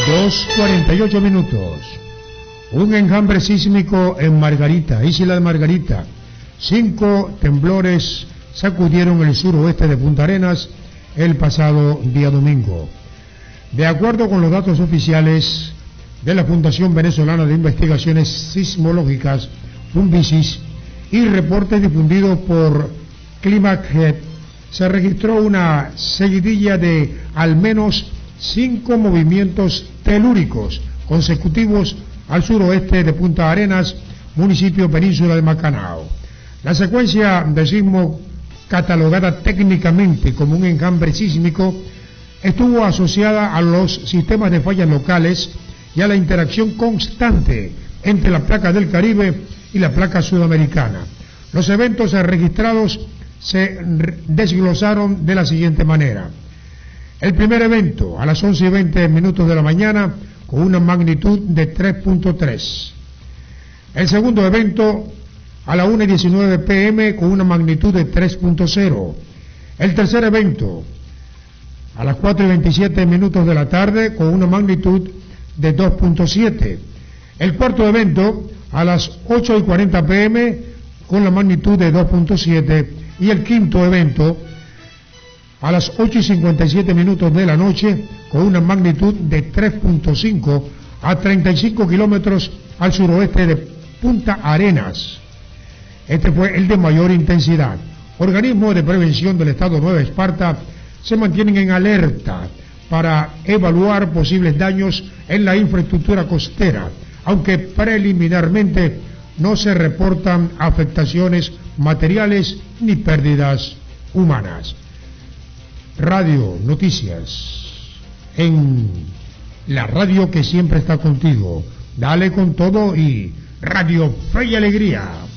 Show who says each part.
Speaker 1: 2:48. Un enjambre sísmico en Margarita, isla de Margarita. 5 temblores sacudieron el suroeste de Punta Arenas el pasado día domingo. De acuerdo con los datos oficiales de la Fundación Venezolana de Investigaciones Sismológicas, Funvisis, y reportes difundidos por ClimateHead, se registró una seguidilla de al menos 5 movimientos telúricos consecutivos al suroeste de Punta Arenas, municipio Península de Macanao. La secuencia de sismo, catalogada técnicamente como un enjambre sísmico, estuvo asociada a los sistemas de fallas locales y a la interacción constante entre la placa del Caribe y la placa sudamericana. Los eventos registrados se desglosaron de la siguiente manera. El primer evento a las 11:20 de la mañana con una magnitud de 3.3. El segundo evento a la 1:19 p.m. con una magnitud de 3.0. El tercer evento a las 4:27 de la tarde con una magnitud de 2.7. El cuarto evento a las 8:40 p.m. con la magnitud de 2.7 y el quinto evento a las 8:57 de la noche con una magnitud de 3.5 a 35 kilómetros al suroeste de Punta Arenas. Este fue el de mayor intensidad. Organismos de prevención del estado Nueva Esparta se mantienen en alerta para evaluar posibles daños en la infraestructura costera, aunque preliminarmente no se reportan afectaciones materiales ni pérdidas humanas. Radio Noticias, en la radio que siempre está contigo. Dale con todo y Radio Fe y Alegría.